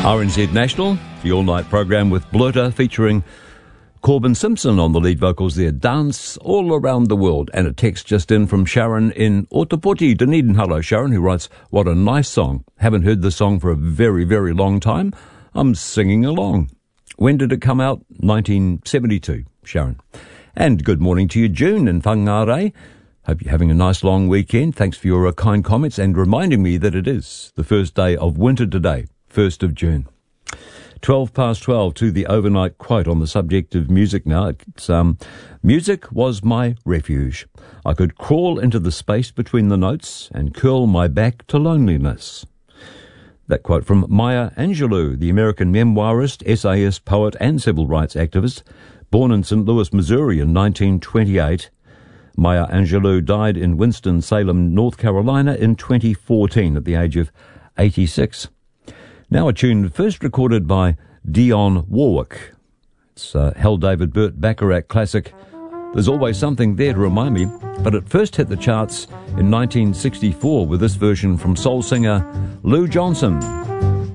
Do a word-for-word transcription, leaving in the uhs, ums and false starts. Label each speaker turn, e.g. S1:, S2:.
S1: R N Z National, the all-night program with Blurter featuring Corbin Simpson on the lead vocals there. Dance All Around the World. And a text just in from Sharon in Otapoti, Dunedin. Hello, Sharon, who writes, what a nice song. Haven't heard the song for a very, very long time. I'm singing along. When did it come out? nineteen seventy-two, Sharon. And good morning to you, June in Whangarei. Hope you're having a nice long weekend. Thanks for your uh, kind comments and reminding me that it is the first day of winter today, first of June. twelve past twelve to the overnight quote on the subject of music now. It's, um, music was my refuge. I could crawl into the space between the notes and curl my back to loneliness. That quote from Maya Angelou, the American memoirist, essayist, poet and civil rights activist, born in Saint Louis, Missouri in nineteen twenty-eight. Maya Angelou died in Winston-Salem, North Carolina in twenty fourteen at the age of eighty-six. Now a tune first recorded by Dionne Warwick. It's a Hal David Burt Bacharach classic. There's always something there to remind me, but it first hit the charts in nineteen sixty-four with this version from soul singer Lou Johnson.